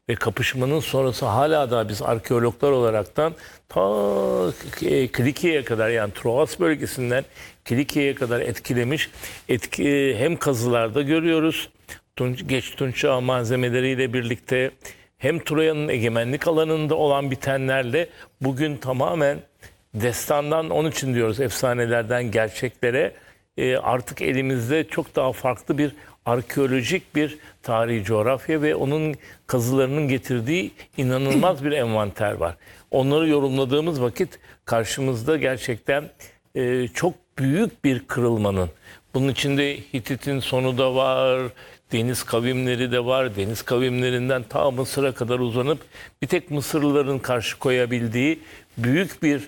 ve kapışmanın sonrası hala da biz arkeologlar olaraktan ta Kilikya'ya kadar, yani Troas bölgesinden Kilikya'ya kadar etkilemiş. Hem kazılarda görüyoruz, geç Tunç Çağı malzemeleriyle birlikte, hem Troya'nın egemenlik alanında olan bitenlerle bugün tamamen destandan, onun için diyoruz efsanelerden gerçeklere, artık elimizde çok daha farklı bir arkeolojik bir tarihi coğrafya ve onun kazılarının getirdiği inanılmaz bir envanter var. Onları yorumladığımız vakit karşımızda gerçekten çok büyük bir kırılmanın, bunun içinde Hitit'in sonu da var, deniz kavimleri de var. Deniz kavimlerinden ta Mısır'a kadar uzanıp bir tek Mısırlıların karşı koyabildiği büyük bir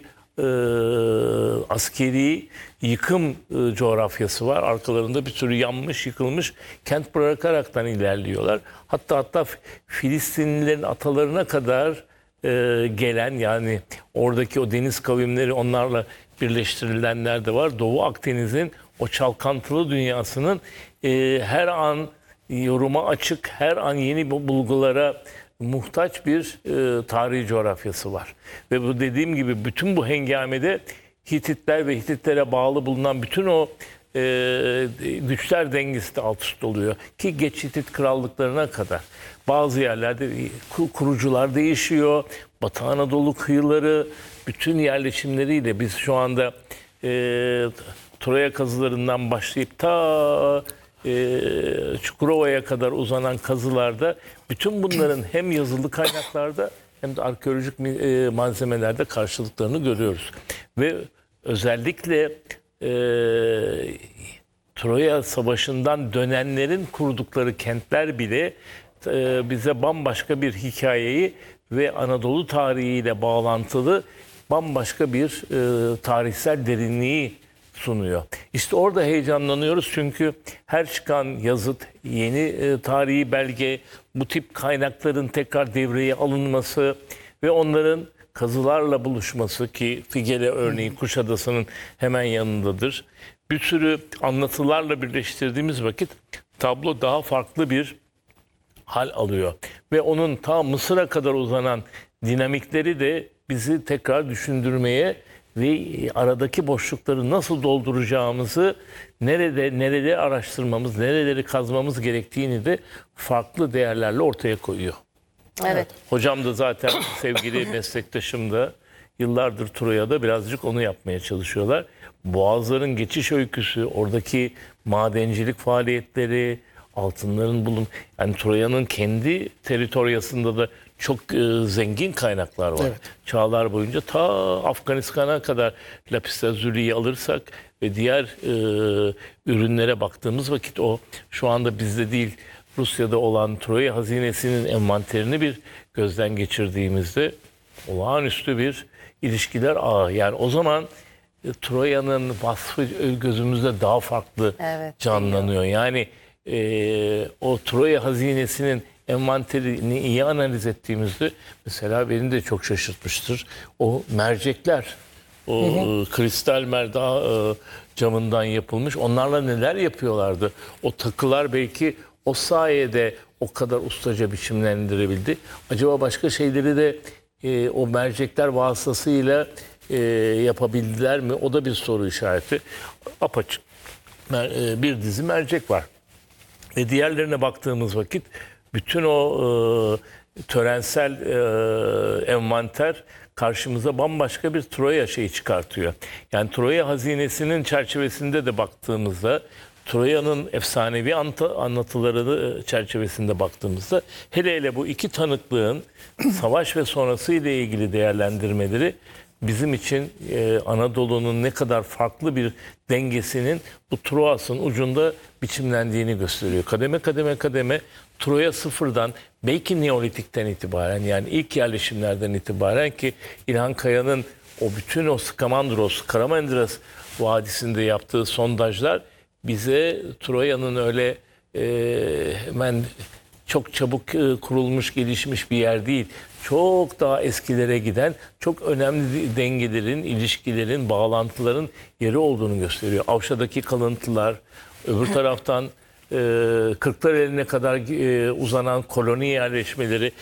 askeri yıkım coğrafyası var. Arkalarında bir sürü yanmış, yıkılmış kent bırakaraktan ilerliyorlar. Hatta Filistinlilerin atalarına kadar gelen, yani oradaki o deniz kavimleri, onlarla birleştirilenler de var. Doğu Akdeniz'in o çalkantılı dünyasının her an yoruma açık, her an yeni bulgulara muhtaç bir tarihi coğrafyası var. Ve bu, dediğim gibi, bütün bu hengamede Hititler ve Hititlere bağlı bulunan bütün o güçler dengesi de alt üst oluyor. Ki geç Hitit krallıklarına kadar bazı yerlerde kurucular değişiyor. Batı Anadolu kıyıları bütün yerleşimleriyle biz şu anda Troya kazılarından başlayıp ta Çukurova'ya kadar uzanan kazılarda bütün bunların hem yazılı kaynaklarda hem de arkeolojik malzemelerde karşılıklarını görüyoruz. Ve özellikle Troya Savaşı'ndan dönenlerin kurdukları kentler bile bize bambaşka bir hikayeyi ve Anadolu tarihiyle bağlantılı bambaşka bir tarihsel derinliği sunuyor. İşte orada heyecanlanıyoruz çünkü her çıkan yazıt, yeni tarihi belge, bu tip kaynakların tekrar devreye alınması ve onların kazılarla buluşması, ki Figele örneği Kuşadası'nın hemen yanındadır. Bir sürü anlatılarla birleştirdiğimiz vakit tablo daha farklı bir hal alıyor. Ve onun ta Mısır'a kadar uzanan dinamikleri de bizi tekrar düşündürmeye ve aradaki boşlukları nasıl dolduracağımızı, nerede araştırmamız, nereleri kazmamız gerektiğini de farklı değerlerle ortaya koyuyor. Evet. Hocam da zaten sevgili meslektaşım da yıllardır Troya'da birazcık onu yapmaya çalışıyorlar. Boğazların geçiş öyküsü, oradaki madencilik faaliyetleri, altınların yani Troya'nın kendi teritoryasında da çok zengin kaynaklar var. Evet. Çağlar boyunca ta Afganistan'a kadar lapis lazuli'yi alırsak ve diğer ürünlere baktığımız vakit, o şu anda bizde değil Rusya'da olan Troya hazinesinin envanterini bir gözden geçirdiğimizde olağanüstü bir ilişkiler ağı. Yani o zaman Troya'nın vasfı gözümüzde daha farklı canlanıyor. Yani o Troya hazinesinin envanterini iyi analiz ettiğimizde mesela beni de çok şaşırtmıştır. O mercekler, o kristal merda camından yapılmış, onlarla neler yapıyorlardı. O takılar belki o sayede o kadar ustaca biçimlendirebildi. Acaba başka şeyleri de o mercekler vasıtasıyla yapabildiler mi? O da bir soru işareti. Apaçık bir dizi mercek var. Ve diğerlerine baktığımız vakit bütün o törensel envanter karşımıza bambaşka bir Troya şeyi çıkartıyor. Yani Troya hazinesinin çerçevesinde de baktığımızda, Troya'nın efsanevi anlatıları çerçevesinde baktığımızda, hele bu iki tanıklığın savaş ve sonrası ile ilgili değerlendirmeleri bizim için Anadolu'nun ne kadar farklı bir dengesinin bu Troas'ın ucunda biçimlendiğini gösteriyor. Kademe Troya sıfırdan, belki Neolitik'ten itibaren, yani ilk yerleşimlerden itibaren, ki İlhan Kaya'nın o bütün o Skamandros, Karamandıras Vadisi'nde yaptığı sondajlar bize Troya'nın öyle hemen çok çabuk kurulmuş, gelişmiş bir yer değil. Çok daha eskilere giden, çok önemli dengelerin, ilişkilerin, bağlantıların yeri olduğunu gösteriyor. Avşa'daki kalıntılar, öbür taraftan Kırklareli'ne kadar uzanan koloni yerleşmeleri,